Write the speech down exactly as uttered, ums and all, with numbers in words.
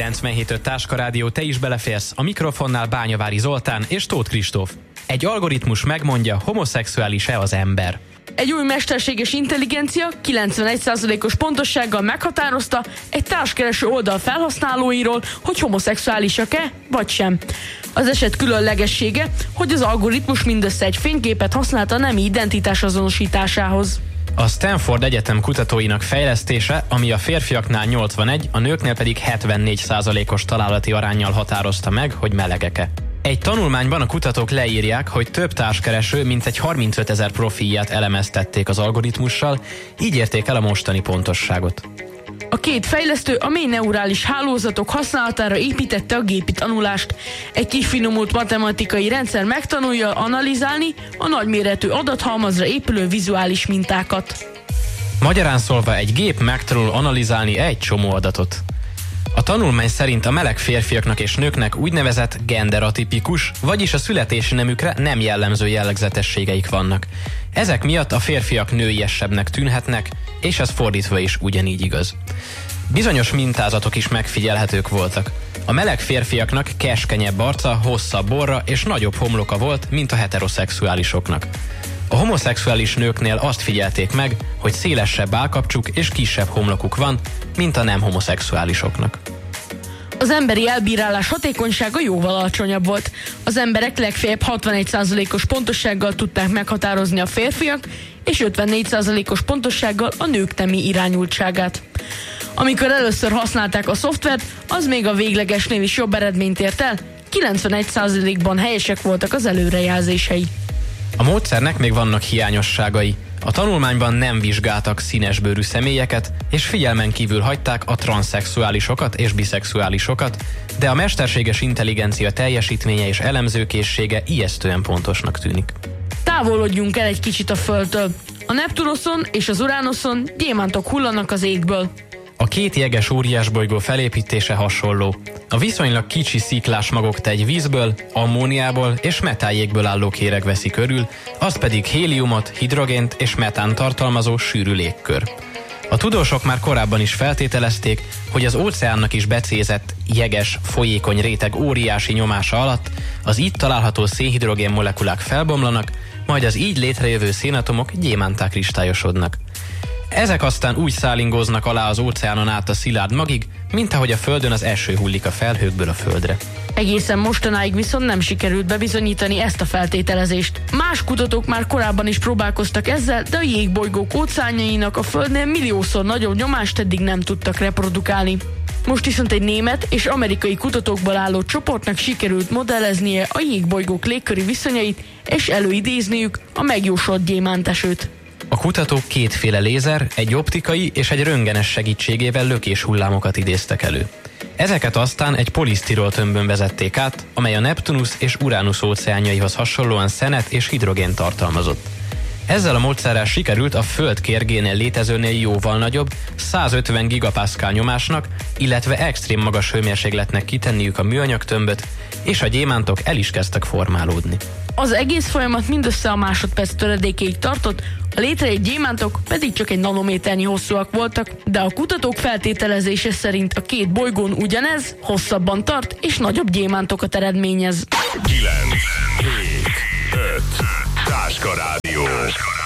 kilencvenhét öt Táska Rádió, te is beleférsz, a mikrofonnál Bányavári Zoltán és Tóth Kristóf. Egy algoritmus megmondja, homoszexuális-e az ember. Egy új mesterséges intelligencia kilencvenegy százalékos pontossággal meghatározta egy társkereső oldal felhasználóiról, hogy homoszexuálisak-e, vagy sem. Az eset különlegessége, hogy az algoritmus mindössze egy fényképet használta nemi identitás azonosításához. A Stanford Egyetem kutatóinak fejlesztése, ami a férfiaknál nyolcvanegy, a nőknél pedig hetvennégy százalékos találati aránnyal határozta meg, hogy melegek-e. Egy tanulmányban a kutatók leírják, hogy több társkereső mintegy harmincötezer profilját elemeztették az algoritmussal, így érték el a mostani pontosságot. A két fejlesztő a mély neurális hálózatok használatára építette a gépi tanulást. Egy kifinomult matematikai rendszer megtanulja analizálni a nagyméretű adathalmazra épülő vizuális mintákat. Magyarán szólva, egy gép megtanul analizálni egy csomó adatot. A tanulmány szerint a meleg férfiaknak és nőknek úgynevezett genderatipikus, vagyis a születési nemükre nem jellemző jellegzetességeik vannak. Ezek miatt a férfiak nőiesebbnek tűnhetnek, és ez fordítva is ugyanígy igaz. Bizonyos mintázatok is megfigyelhetők voltak. A meleg férfiaknak keskenyebb arca, hosszabb orra és nagyobb homloka volt, mint a heteroszexuálisoknak. A homoszexuális nőknél azt figyelték meg, hogy szélesebb állkapcsuk és kisebb homlokuk van, mint a nem homoszexuálisoknak. Az emberi elbírálás hatékonysága jóval alacsonyabb volt. Az emberek legfeljebb hatvanegy százalékos pontossággal tudták meghatározni a férfiak, és ötvennégy százalékos pontossággal a nők nemi irányultságát. Amikor először használták a szoftvert, az még a véglegesnél is jobb eredményt ért el, kilencvenegy százalékban helyesek voltak az előrejelzései. A módszernek még vannak hiányosságai. A tanulmányban nem vizsgáltak színesbőrű személyeket, és figyelmen kívül hagyták a transzszexuálisokat és biszexuálisokat, de a mesterséges intelligencia teljesítménye és elemzőkészsége ijesztően pontosnak tűnik. Távolodjunk el egy kicsit a Földtől. A Neptunoszon és az Uránoszon gyémántok hullanak az égből. A két jeges óriásbolygó felépítése hasonló. A viszonylag kicsi sziklás magok egy vízből, ammóniából és metáljégből álló kéreg veszi körül, az pedig héliumot, hidrogént és metánt tartalmazó sűrű légkör. A tudósok már korábban is feltételezték, hogy az óceánnak is becézett, jeges, folyékony réteg óriási nyomása alatt az itt található szénhidrogén molekulák felbomlanak, majd az így létrejövő szénatomok gyémánttá kristályosodnak. Ezek aztán úgy szálingóznak alá az óceánon át a szilárd magig, mint ahogy a Földön az eső hullik a felhőkből a földre. Egészen mostanáig viszont nem sikerült bebizonyítani ezt a feltételezést. Más kutatók már korábban is próbálkoztak ezzel, de a jégbolygók óceánjainak a Földnél milliószor nagyobb nyomást eddig nem tudtak reprodukálni. Most viszont egy német és amerikai kutatókból álló csoportnak sikerült modelleznie a jégbolygók légköri viszonyait, és előidézniük a megjósolt gyémántesőt. A kutatók kétféle lézer, egy optikai és egy röntgenes segítségével lökéshullámokat idéztek elő. Ezeket aztán egy polisztirol tömbön vezették át, amely a Neptunusz és Uránusz óceánjaihoz hasonlóan szenet és hidrogént tartalmazott. Ezzel a módszerrel sikerült a Föld kérgénél létezőnél jóval nagyobb, százötven gigapaszkál nyomásnak, illetve extrém magas hőmérsékletnek kitenniük a műanyag tömböt, és a gyémántok el is kezdtek formálódni. Az egész folyamat mindössze a másodperc töredékéig tartott, a létrejött gyémántok pedig csak egy nanométernyi hosszúak voltak, de a kutatók feltételezése szerint a két bolygón ugyanez hosszabban tart és nagyobb gyémántokat eredményez. kilenc, hét, öt Táska Rádió.